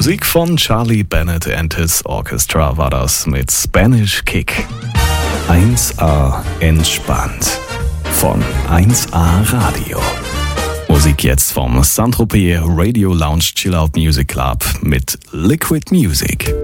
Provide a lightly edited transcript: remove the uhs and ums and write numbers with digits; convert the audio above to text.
Musik von Charlie Bennett and his Orchestra war das mit Spanish Kick. 1A entspannt von 1A Radio. Musik jetzt vom Saint-Tropez Radio Lounge Chill Out Music Club mit Liquid Music.